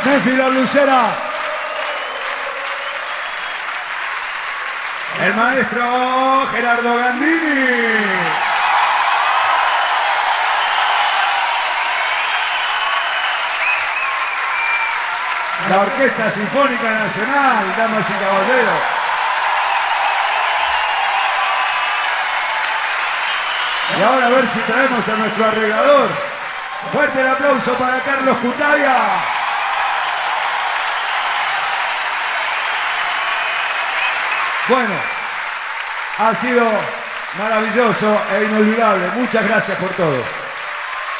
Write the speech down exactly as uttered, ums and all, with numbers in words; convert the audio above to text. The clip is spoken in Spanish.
Méfilo Lucera. El maestro Gerardo Gandini. La Orquesta Sinfónica Nacional, damas y caballeros. Y ahora a ver si traemos a nuestro arreglador. Fuerte el aplauso para Carlos Cutavia. Bueno, ha sido maravilloso e inolvidable. Muchas gracias por todo.